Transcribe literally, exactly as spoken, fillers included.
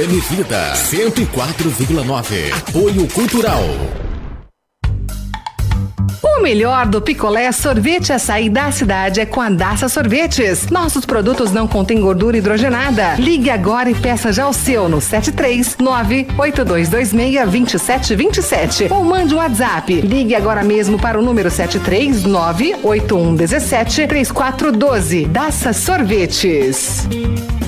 M Vida cento e quatro vírgula nove. Apoio Cultural. O melhor do picolé, sorvete e açaí da cidade é com a Daça Sorvetes. Nossos produtos não contêm gordura hidrogenada. Ligue agora e peça já o seu no sete três nove oito dois dois seis dois sete dois sete ou mande um WhatsApp. Ligue agora mesmo para o número sete três nove oito um um sete três quatro um dois. Daça Sorvetes.